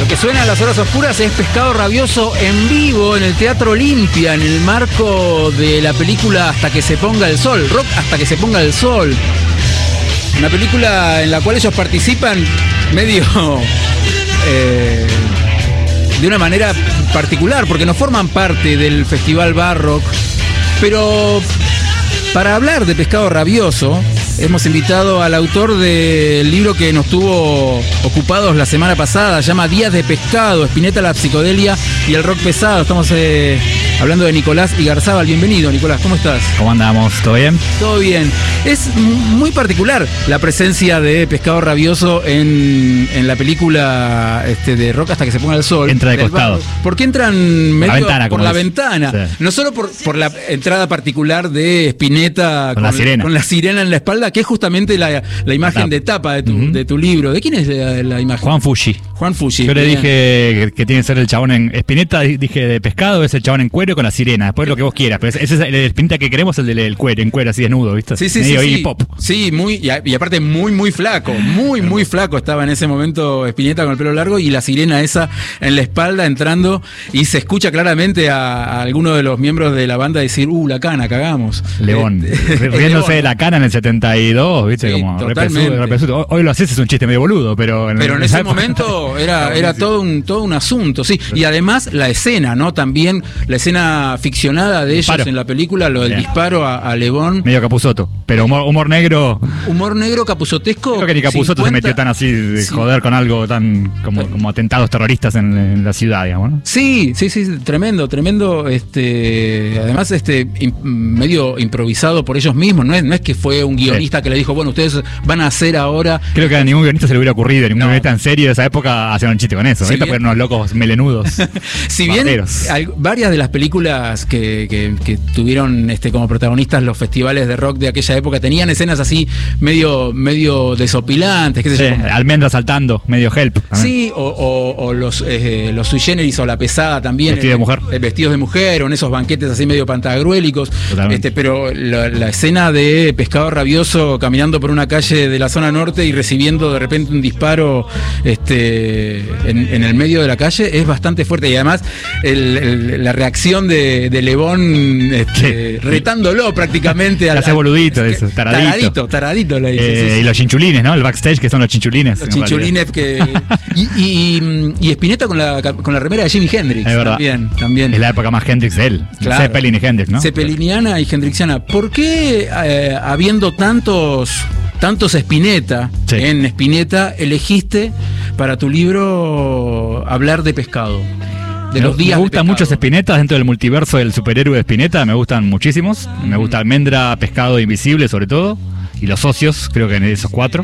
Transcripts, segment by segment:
que suena a las horas oscuras es Pescado Rabioso en vivo en el Teatro Olimpia, en el marco de la película Hasta que se ponga el sol, Rock hasta que se ponga el sol. Una película en la cual ellos participan medio de una manera particular, porque no forman parte del Festival Barrock. Pero para hablar de Pescado Rabioso, hemos invitado al autor del libro que nos tuvo ocupados la semana pasada, se llama Días de Pescado, Spinetta, la psicodelia y el rock pesado. Estamos hablando de Nicolás Igarzábal. Bienvenido, Nicolás, ¿cómo estás? ¿Cómo andamos? ¿Todo bien? Todo bien. Es muy particular la presencia de Pescado Rabioso en la película de Rock hasta que se ponga el sol. Entra de costado. ¿Por qué entran medio por la ventana? Sí. No solo por la entrada particular de Spinetta con la sirena en la espalda, que es justamente la imagen de tapa de tu libro. ¿De quién es la imagen? Juan Fuji. Juan Fuji. Yo le dije que tiene que ser el chabón en Spinetta, dije de pescado, es el chabón en cuero con la sirena. Después lo que vos quieras. Pero ese es el Spinetta que queremos, el del cuero, en cuero, así desnudo, ¿viste? Sí, medio sí. hip hop. Sí, y aparte muy flaco. Muy flaco estaba en ese momento Spinetta con el pelo largo y la sirena esa en la espalda entrando. Y se escucha claramente a alguno de los miembros de la banda decir, la cana, cagamos. León. Riéndose de la cana en el 72, ¿viste? Sí, como totalmente. Hoy lo haces, es un chiste medio boludo, pero en ese momento era todo un asunto, sí. Y además la escena, ¿no? También la escena ficcionada de ellos en la película, lo del disparo a Lebón. Medio Capusotto, pero humor negro. Humor negro capuzotesco. Creo que ni Capusotto se metió tan así de joder con algo tan como atentados terroristas en la ciudad, digamos, ¿no? Sí, tremendo. Además, medio improvisado por ellos mismos. No es que fue un guionista que le dijo, bueno, ustedes van a hacer ahora. Creo que a ningún guionista se le hubiera ocurrido, ningún guionista en serio de esa época hacer un chiste con eso. Ahorita fueron unos locos melenudos. Si bien varias de las películas que tuvieron como protagonistas los festivales de rock de aquella época tenían escenas así medio desopilantes, qué sé yo. Almendra saltando, medio Help. Sí, o los sui generis o la pesada también. Vestidos de mujer. Vestidos de mujer, o en esos banquetes así medio pantagruélicos. Pero la escena de Pescado Rabioso caminando por una calle de la zona norte y recibiendo de repente un disparo en el medio de la calle es bastante fuerte. Y además la reacción de Lebón retándolo prácticamente. Hace boludito eso, taradito le dice. Y los chinchulines, ¿no? El backstage, que son los chinchulines. Los chinchulines y Spinetta con la remera de Jimi Hendrix. Es verdad. También. Es la época más Hendrix de él. Claro. Zeppelin y Hendrix, ¿no? Zeppeliniana y hendrixiana. ¿Por qué, habiendo tantos Spinetta en Spinetta, elegiste para tu libro hablar de pescado? Me gustan muchos Spinetas dentro del multiverso del superhéroe de Spinetta, me gustan muchísimos. Me gusta Almendra, Pescado Invisible sobre todo, y Los Socios, creo que en esos 4.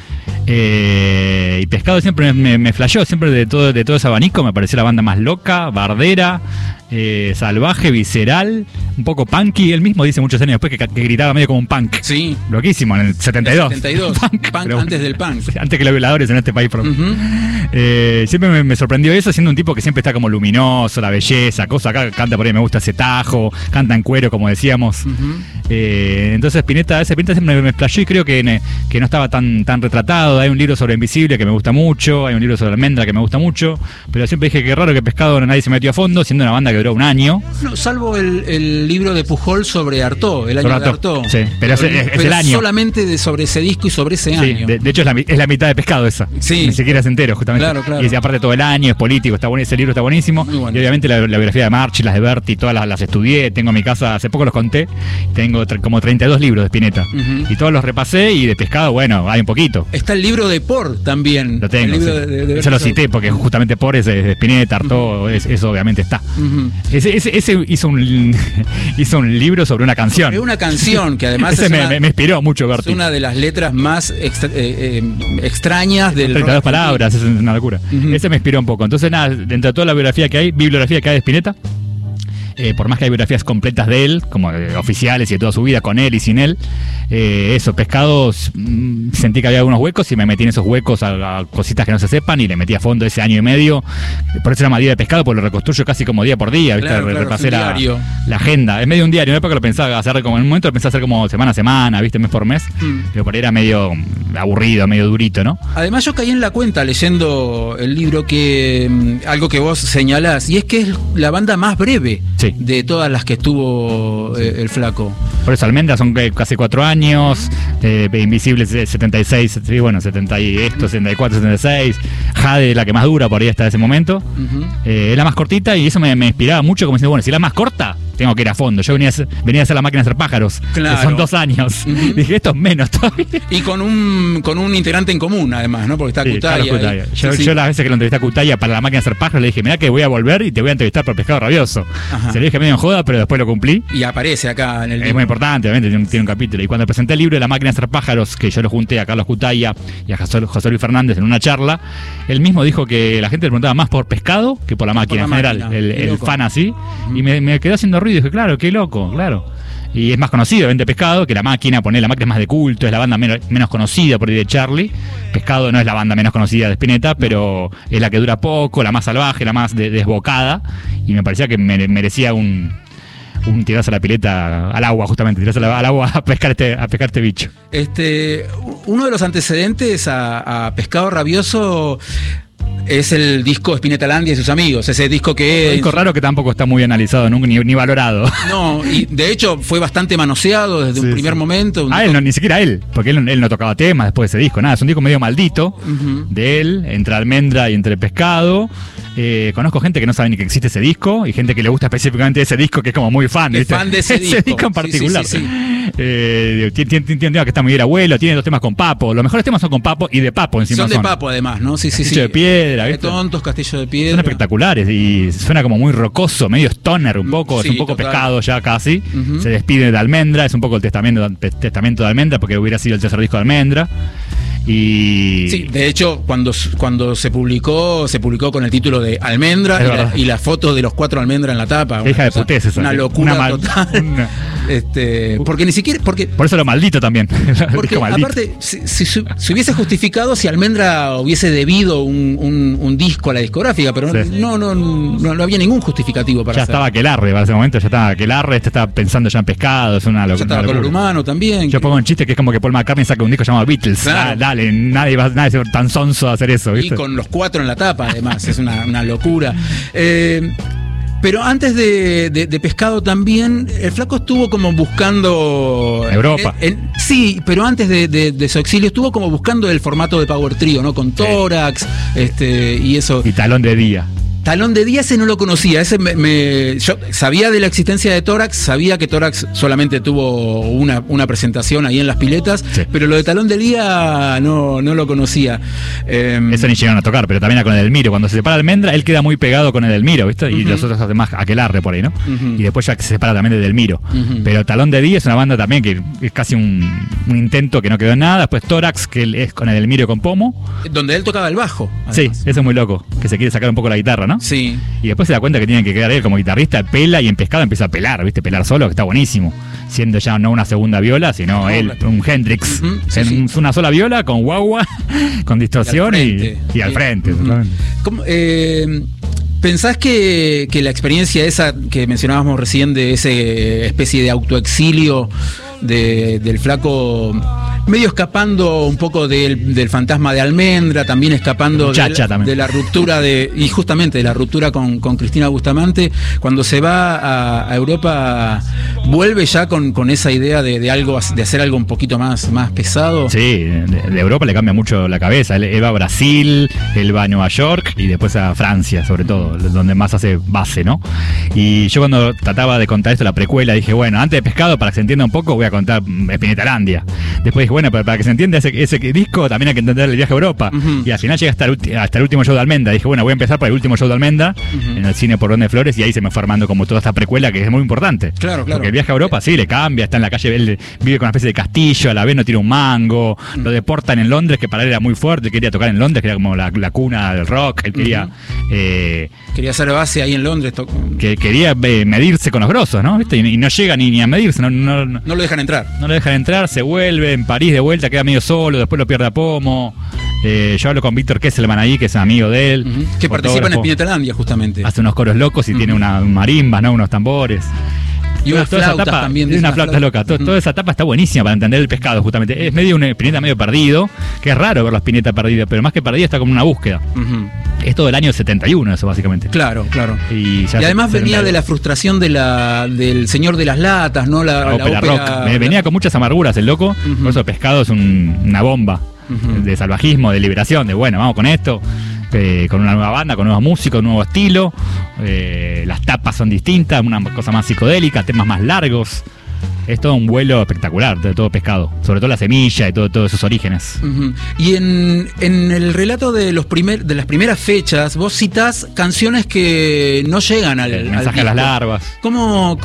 Y Pescado siempre me flasheó, siempre de todo ese abanico me pareció la banda más loca, bardera, salvaje, visceral, un poco punky. Él mismo dice muchos años después que gritaba medio como un punk. Sí. Loquísimo, en el 72. Punk antes del punk. Antes que los violadores en este país. Siempre me sorprendió eso, siendo un tipo que siempre está como luminoso, la belleza, acá canta por ahí, me gusta ese tajo, canta en cuero, como decíamos. Entonces Spinetta siempre me flasheó y creo que no estaba tan retratado. Hay un libro sobre Invisible que me gusta mucho, hay un libro sobre Almendra que me gusta mucho, pero siempre dije que raro que Pescado nadie se metió a fondo, siendo una banda que duró un año. No, salvo el libro de Pujol sobre Artaud, el año de Artaud. Sí, pero es el año. Solamente sobre ese disco y sobre ese año. De hecho es la mitad de Pescado esa. Sí. Ni siquiera es entero, justamente. Claro. Y aparte todo el año, es político, está bueno, ese libro está buenísimo. Bueno. Y obviamente la biografía de Marchi, las de Berti, todas las estudié. Tengo en mi casa, hace poco los conté, tengo como 32 libros de Spinetta. Y todos los repasé y de Pescado, bueno, hay un poquito. Está el libro de Por también. Lo tengo, eso lo cité porque justamente Por es de Spinetta, Artaud, eso obviamente está. Ese hizo un libro sobre una canción. Es una canción que además me inspiró mucho, Berti. Es una de las letras más extrañas del 32 palabras, es una locura. Ese me inspiró un poco. Entonces, nada, dentro de toda la bibliografía que hay de Spinetta, por más que hay biografías completas de él, como oficiales y de toda su vida, con él y sin él, pescados, sentí que había algunos huecos y me metí en esos huecos a cositas que no se sepan y le metí a fondo ese año y medio. Por eso se llama Día de Pescado, porque lo reconstruyo casi como día por día, ¿viste? Claro, Repasé la agenda. Es medio un diario, no es porque lo pensaba hacer como en un momento lo pensaba hacer como semana a semana, ¿viste? Mes por mes, pero por ahí era medio aburrido, medio durito, ¿no? Además yo caí en la cuenta leyendo el libro que algo que vos señalás, y es que es la banda más breve de todas las que estuvo el Flaco. Por eso Almendra son casi 4 años, Invisibles 76, sí, bueno, 70 y esto, 74, 76, Jade la que más dura por ahí hasta ese momento, es la más cortita y eso me inspiraba mucho, como diciendo, bueno, si la más corta, tengo que ir a fondo. Yo venía a hacer La Máquina de Hacer Pájaros, claro, que son 2 años. Dije, esto es menos todavía. Y con un integrante en común, además, ¿no? Porque está Cutaya. Carlos Cutaya. Yo las veces que lo entrevisté a Cutaya para La Máquina de Hacer Pájaros, le dije, mirá que voy a volver y te voy a entrevistar por Pescado Rabioso. Se lo dije medio en joda, pero después lo cumplí. Y aparece acá en el libro. Es muy importante, obviamente, tiene un capítulo. Y cuando presenté el libro de La Máquina de Hacer Pájaros, que yo lo junté a Carlos Cutaya y a José Luis Fernández en una charla, él mismo dijo que la gente le preguntaba más por Pescado que por La Máquina en general. El fan así. Y me quedó haciendo ruido y dije, claro, qué loco. Claro. Y es más conocido, obviamente, Pescado, que La Máquina. La Máquina es más de culto, es la banda menos conocida por ahí de Charlie. Pescado no es la banda menos conocida de Spinetta, pero es la que dura poco, la más salvaje, la más desbocada. Y me parecía que merecía un tirarse a la pileta, al agua, justamente, tirarse al agua a pescar este bicho. Uno de los antecedentes a Pescado Rabioso es el disco Spinetalandia y sus amigos, ese disco que... Un disco raro que tampoco está muy analizado, ni valorado. No, y de hecho fue bastante manoseado desde un primer momento. Ni siquiera él, porque él no tocaba temas después de ese disco, nada, es un disco medio maldito de él, entre Almendra y entre Pescado. Conozco gente que no sabe ni que existe ese disco y gente que le gusta específicamente ese disco, que es como muy fan. Es fan de ese disco en particular. Tiene un tema que está muy bien, Abuelo, tiene 2 temas con Papo. Los mejores temas son con Papo y de Papo encima. Son de Papo además, ¿no? Castillo de Piedra, ¿viste? Tontos, Castillo de Piedra. Son espectaculares y suena como muy rocoso, medio stoner un poco, es un poco total. Pescado ya casi. Se despide de Almendra, es un poco el testamento de Almendra, porque hubiera sido el tercer disco de Almendra. Y... Sí, de hecho, cuando se publicó con el título de Almendra y la foto de los 4 Almendra en la tapa. Hija de putés esa. Una locura total. Porque ni siquiera... Por eso lo maldito también. Porque aparte, si hubiese justificado si Almendra hubiese debido un disco a la discográfica, pero no había ningún justificativo para hacer. Ya estaba Aquelarre, para ese momento ya estaba Aquelarre, estaba pensando ya en Pescado, es una locura. Ya estaba Color Humano también. Yo pongo un chiste que es como que Paul McCartney saca un disco llamado Beatles. Claro. Dale, nadie va a ser tan sonso a hacer eso, ¿viste? Y con los 4 en la tapa, además, es una locura. Pero antes de Pescado también, el Flaco estuvo como buscando... Europa. Sí, pero antes de su exilio estuvo como buscando el formato de Power Trio, ¿no? Con Tórax, y eso. Y Talón de Día. Talón de Día, ese no lo conocía. Yo sabía de la existencia de Tórax, sabía que Tórax solamente tuvo una presentación ahí en Las Piletas, pero lo de Talón de Día no lo conocía. Eso ni llegaron a tocar, pero también con Edelmiro. Cuando se separa Almendra, él queda muy pegado con Edelmiro, ¿viste? Y los otros además Aquelarre por ahí, ¿no? Y después ya se separa también de Edelmiro. Pero Talón de Día es una banda también que es casi un intento que no quedó en nada. Después Tórax, que él es con Edelmiro y con Pomo. Donde él tocaba el bajo. Además. Sí, eso es muy loco, que se quiere sacar un poco la guitarra, ¿no? Sí. Y después se da cuenta que tiene que quedar él como guitarrista, pela y en Pescado empieza a pelar, ¿viste? Pelar solo, que está buenísimo. Siendo ya no una segunda viola, sino él, un Hendrix. Una sola viola con guagua, con distorsión y al frente. ¿Pensás que la experiencia esa que mencionábamos recién de esa especie de autoexilio del Flaco, medio escapando un poco del fantasma de Almendra, también escapando de la ruptura y justamente de la ruptura con Cristina Bustamante, cuando se va a Europa, vuelve ya con esa idea de hacer algo un poquito más pesado? Sí, de Europa le cambia mucho la cabeza. Él va a Brasil, él va a Nueva York y después a Francia, sobre todo, donde más hace base, ¿no? Y yo cuando trataba de contar esto, la precuela, dije, bueno, antes de Pescado, para que se entienda un poco, voy a contar Spinetalandia. Después dije, bueno, pero para que se entienda ese disco también hay que entender el viaje a Europa. Y al final llega hasta el último show de Almendra. Dije, bueno, voy a empezar por el último show de Almendra en el cine Porrón de Flores, y ahí se me fue armando como toda esta precuela que es muy importante. Claro. Porque el viaje a Europa sí le cambia, está en la calle, él vive con una especie de castillo, a la vez no tiene un mango, lo deportan en Londres, que para él era muy fuerte, quería tocar en Londres, que era como la cuna del rock, él quería... quería hacer base ahí en Londres. Que quería medirse con los grosos, ¿no? ¿Viste? Y no llega ni a medirse, no lo dejan entrar. No lo dejan entrar, se vuelve en París de vuelta, queda medio solo, después lo pierde a pomo. Yo hablo con Víctor Kesselman ahí, que es amigo de él. Que participa en Spinetalandia, justamente. Hace unos coros locos y tiene una marimba, ¿no? Unos tambores. Y unas flautas también. Una flauta loca. Toda esa etapa está buenísima para entender el pescado, justamente. Es medio una Spinetta medio perdido, que es raro ver la Spinetta perdida, pero más que perdida está como una búsqueda. Es todo el año 71 eso, básicamente. Claro. Y además venía de la frustración del señor de las latas, ¿no? La ópera rock. Venía con muchas amarguras el loco. Por eso Pescado es una bomba de salvajismo, de liberación, de bueno, vamos con esto. Con una nueva banda, con nuevos músicos, un nuevo estilo. Las tapas son distintas, una cosa más psicodélica, temas más largos. Es todo un vuelo espectacular de todo Pescado, sobre todo la semilla y todos esos orígenes. Y en el relato de las primeras fechas, vos citás canciones que no llegan al mensaje a las larvas. ¿Cómo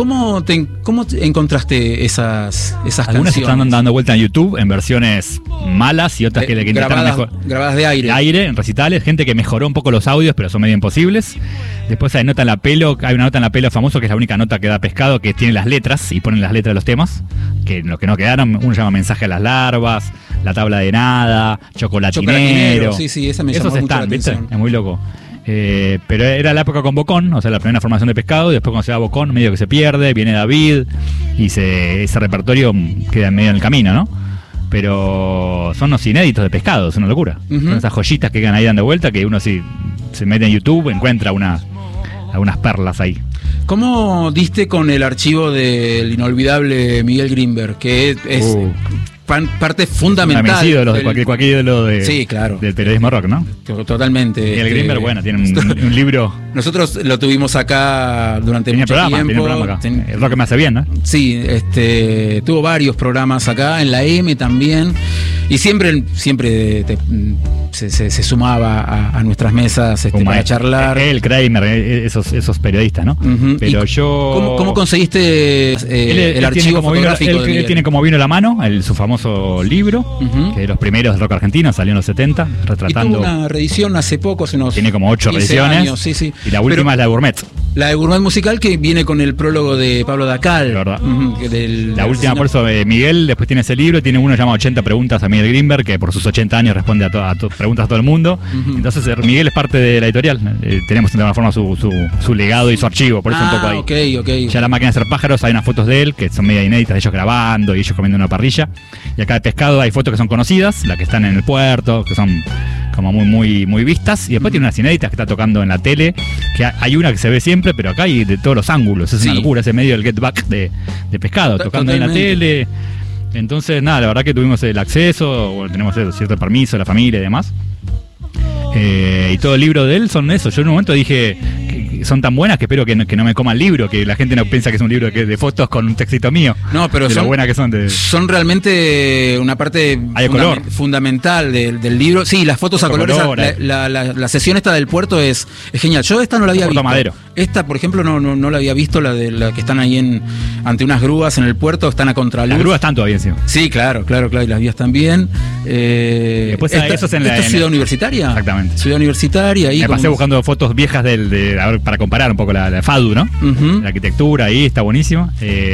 encontraste esas Algunas canciones? Están dando vuelta en YouTube en versiones malas y otras que intentaron grabadas de aire. En recitales, gente que mejoró un poco los audios, pero son medio imposibles. Después hay una nota en la pelo famoso, que es la única nota que da Pescado, que tiene las letras y ponen las letras de los temas, que los que no quedaron, uno llama Mensaje a las larvas, La tabla de nada, Chocolatinero. Sí, esa me llamó mucho la atención. ¿Viste? Es muy loco. Pero era la época con Bocón, o sea, la primera formación de Pescado, y después cuando se va Bocón, medio que se pierde, viene David, y ese repertorio queda en medio del camino, ¿no? Pero son los inéditos de Pescado, es una locura. Son esas joyitas que quedan ahí dando vuelta, que uno si se mete en YouTube encuentra algunas perlas ahí. ¿Cómo diste con el archivo del inolvidable Miguel Grimberg? Que es parte fundamental. Cualquier ídolo sí, claro, del periodismo rock, ¿no? Totalmente. Miguel Grimberg, bueno, tiene un libro. Nosotros lo tuvimos acá durante mucho tiempo. Tiene programa acá. El rock me hace bien, ¿no? Sí, tuvo varios programas acá, en la M también. Y siempre se sumaba a nuestras mesas para charlar. Él, Kramer, esos periodistas, ¿no? Pero yo... ¿Cómo conseguiste el archivo fotográfico? Él tiene como vino la mano, su famoso libro, que de los primeros del rock argentino, salió en los 70, retratando... Y tuvo una reedición hace poco, tiene como 8 reediciones. Años, sí. Y la última es la de Gourmet. La de Gourmet musical, que viene con el prólogo de Pablo Dacal. ¿Verdad? La última, por eso, Miguel después tiene ese libro, tiene uno llamado 80 preguntas a Miguel Grimberg, que por sus 80 años responde a preguntas a todo el mundo. Entonces Miguel es parte de la editorial. Tenemos de alguna forma su legado y su archivo, por eso un poco ahí. Okay. Ya La máquina de hacer pájaros, hay unas fotos de él que son media inéditas, de ellos grabando y ellos comiendo una parrilla. Y acá de Pescado hay fotos que son conocidas, las que están en el puerto, que son como muy vistas, y después tiene unas inéditas que está tocando en la tele, que hay una que se ve siempre, pero acá hay de todos los ángulos. Es una locura, ese medio del Get Back de Pescado, tocando en la tele. Entonces, nada, la verdad que tuvimos el acceso, tenemos cierto permiso de la familia y demás. Y todo el libro de él son eso. Yo en un momento dije que son tan buenas que espero que no me coma el libro, que la gente no piensa que es un libro de fotos con un textito mío. No, pero de lo buenas que son. Son realmente una parte fundamental del libro. Sí, las fotos a color. La sesión esta del puerto es genial. Yo esta no la había visto. Madero. Esta, por ejemplo, no la había visto, la que están ahí ante unas grúas en el puerto, están a contraluz. Las grúas están todavía encima. Sí, claro, y las vías también. Después eso es en Ciudad Universitaria. Exactamente. Ciudad Universitaria. Ahí me pasé buscando fotos viejas para comparar un poco la FADU, ¿no? La arquitectura ahí está buenísimo.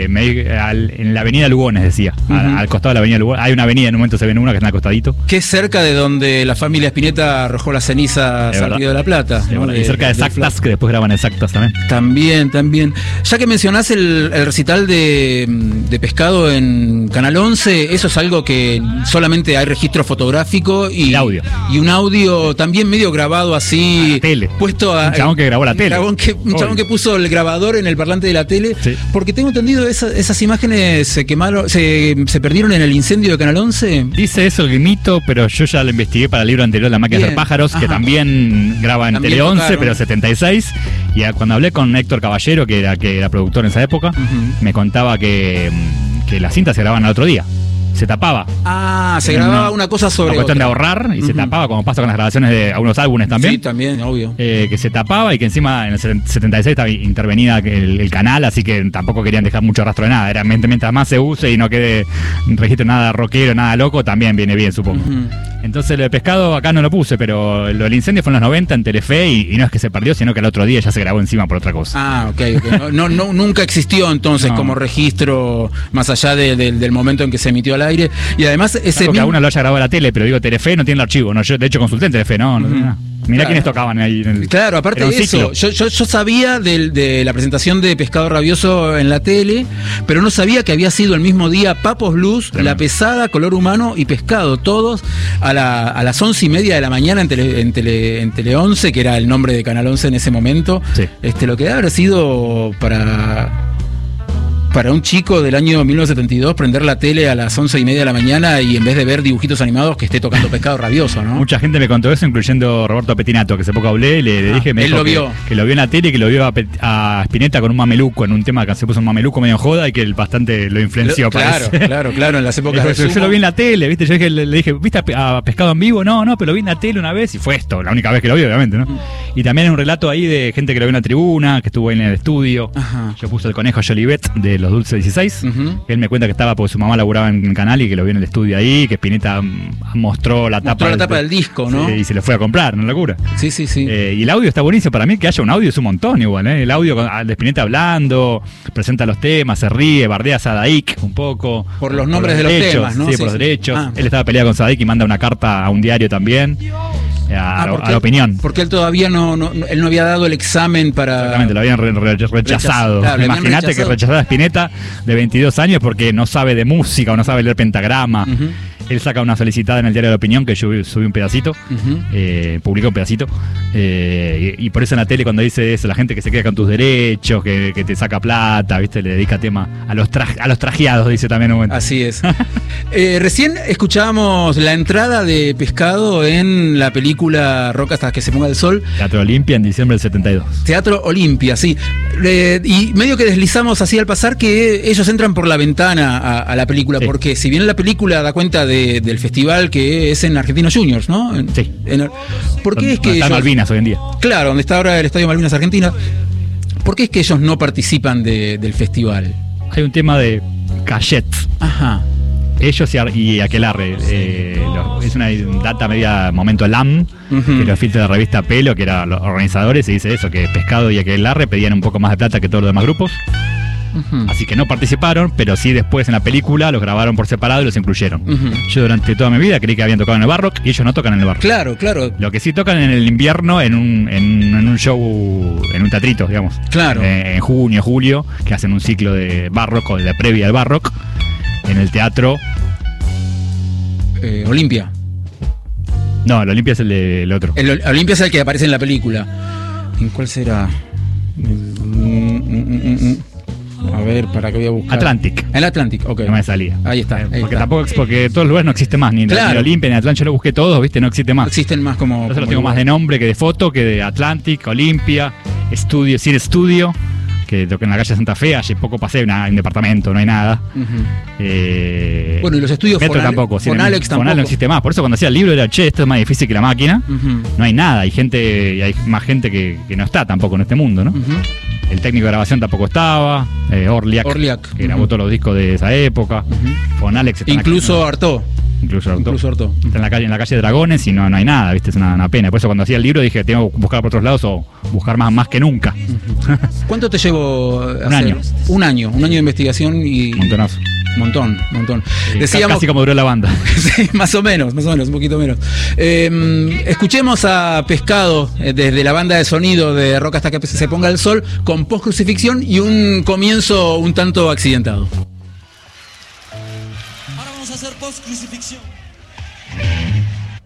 En la avenida Lugones, decía. Al costado de la avenida Lugones. Hay una avenida, en un momento se ve una que está al costadito. Que es cerca de donde la familia Spinetta arrojó las cenizas al Río de la Plata. ¿No? Y cerca de Exactas, que después graban Exactas también. También. Ya que mencionás el recital de Pescado en Canal 11, eso es algo que solamente hay registro fotográfico y audio. Y un audio también medio grabado así. A la tele. Puesto un chabón que grabó la tele. Un chabón que puso el grabador en el parlante de la tele. Sí. Porque tengo entendido esas imágenes se quemaron, se perdieron en el incendio de Canal 11. Dice eso el mito, pero yo ya lo investigué para el libro anterior, La máquina de hacer pájaros, que también graba en Tele 11, pero 76. Y cuando hablé con Héctor Caballero, que era productor en esa época, me contaba que las cintas se grababan al otro día. se tapaba. Se grababa una cosa sobre una cuestión otra. de ahorrar y se tapaba, como pasa con las grabaciones de algunos álbumes también. Sí, también, obvio. Que se tapaba y que encima en el 76 estaba intervenida el canal, así que tampoco querían dejar mucho rastro de nada. Era mientras más se use y no quede registro nada rockero, nada loco, también viene bien, supongo. Entonces lo de Pescado acá no lo puse, pero lo del incendio fue en los 90 en Telefe y no es que se perdió, sino que al otro día ya se grabó encima por otra cosa. Ok. No, nunca existió entonces como registro más allá del momento en que se emitió al aire. Y además ese que alguno lo haya grabado a la tele, pero digo, Telefe no tiene el archivo. No, yo de hecho consulté en Telefe, no. Mirá quiénes tocaban ahí. Claro, aparte de eso, yo sabía de la presentación de Pescado Rabioso en la tele, pero no sabía que había sido el mismo día Papos Blues, La Pesada, Color Humano y Pescado, todos a las 11:30 de la mañana en Tele 11, que era el nombre de Canal 11 en ese momento. Sí. Lo que debe haber sido para un chico del año 1972 prender la tele a las 11:30 de la mañana y en vez de ver dibujitos animados que esté tocando Pescado Rabioso, ¿no? Mucha gente me contó eso, incluyendo Roberto Petinato, que hace poco hablé, le dije, me dijo que lo vio en la tele y que lo vio a Spinetta con un mameluco, en un tema que se puso un mameluco medio joda y que bastante lo influenció. Claro, en las épocas de Sumo. Yo lo vi en la tele, ¿viste? Yo le dije, ¿viste a Pescado en vivo? No, pero lo vi en la tele una vez y fue esto, la única vez que lo vi, obviamente, ¿no? Y también hay un relato ahí de gente que lo vio en la tribuna, que estuvo ahí en el estudio. Yo puse el conejo Jolivet de Los Dulces 16. Él me cuenta que estaba porque su mamá laburaba en el canal y que lo vio en el estudio ahí, que Spinetta mostró la tapa del disco, ¿no? Y se lo fue a comprar, ¿no? Locura. Sí. Y el audio está buenísimo. Para mí que haya un audio es un montón igual, ¿eh? El audio de Spinetta hablando, presenta los temas, se ríe, bardea a Sadaik un poco. Por los nombres de los temas, ¿no? Sí, por los derechos. Él estaba peleado con Sadaik y manda una carta a un diario también. A la opinión. Porque él todavía él no había dado el examen para... Exactamente, lo habían rechazado. Claro, imagínate que rechazaba a Spinetta de 22 años porque no sabe de música o no sabe leer pentagrama. Él saca una solicitada en el diario de la Opinión, que yo subí un pedacito, publicó un pedacito, y por eso en la tele cuando dice eso, la gente que se queda con tus derechos, que te saca plata, ¿viste? Le dedica tema a los trajeados, dice también un momento. Así es. Recién escuchábamos la entrada de Pescado en la película Rock hasta que se ponga el sol. Teatro Olimpia en diciembre del 72. Teatro Olimpia, sí. Y medio que deslizamos así al pasar que ellos entran por la ventana a la película, porque si bien la película da cuenta del festival que es en Argentinos Juniors, ¿no? Sí. ¿Por qué es que está ellos, Malvinas hoy en día? Claro, donde está ahora el Estadio Malvinas Argentina. ¿Por qué es que ellos no participan del festival? Hay un tema de cachet. Ellos y Aquelarre. Es una data media momento LAM, que lo filtra la revista Pelo, que eran los organizadores, y dice eso, que Pescado y Aquelarre pedían un poco más de plata que todos los demás grupos. Así que no participaron, pero sí después en la película los grabaron por separado y los incluyeron. Yo durante toda mi vida creí que habían tocado en el Barrock y ellos no tocan en el Barrock. Claro. Lo que sí tocan en el invierno en un show, en un teatrito, digamos. Claro. En junio, julio, que hacen un ciclo de Barrock o de la previa del Barrock en el teatro Olimpia. No, el Olimpia es el otro. El Olimpia es el que aparece en la película. ¿En cuál será? A ver, ¿para qué voy a buscar? Atlantic. El Atlantic, ok. No me salía. Ahí está. Porque todos los lugares no existe más, ni Olimpia, ni Atlantic. Yo lo busqué todos, ¿viste? No existe más. No existen más como. Entonces lo tengo más de nombre que de foto, que de Atlantic, Olimpia, Cine Studio, que toqué en la calle Santa Fe. Hace poco pasé un departamento, no hay nada. Bueno, y los estudios Metro tampoco. Fonalex tampoco. No existe más. Por eso cuando hacía el libro era, esto es más difícil que la máquina. No hay nada. Hay más gente que no está tampoco en este mundo, ¿no? El técnico de grabación tampoco estaba. Orliak, que grabó todos los discos de esa época. Fonalex está Incluso Artaud. Incluso Artaud. Está en la calle Dragones y no hay nada, ¿viste? Es una pena. Por eso cuando hacía el libro dije, tengo que buscar por otros lados o buscar más que nunca. ¿Cuánto te llevó un año? Un año de investigación y... Montonazo. Montón. Decíamos, casi como duró la banda. Sí, más o menos, un poquito menos. Escuchemos a Pescado desde la banda de sonido de Rock hasta que se ponga el sol, con post-crucifixión y un comienzo un tanto accidentado. Ahora vamos a hacer post-crucifixión.